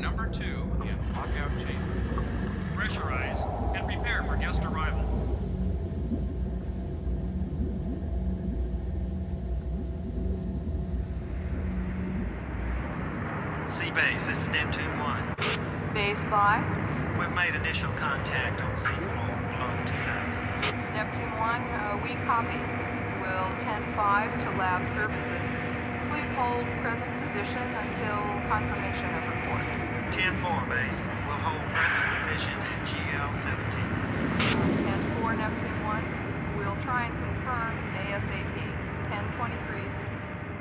number 2 in lockout chamber. Pressurize and prepare for guest arrival. C-Base, this is Neptune 1. Base by We've made initial contact on seafloor below 2000. Neptune 1, we copy. We'll 10-5 to lab services. Please hold present position until confirmation of report. 10-4, Base. We'll hold present position at GL-17. 10-4, Neptune 1. We'll try and confirm ASAP. 10-23.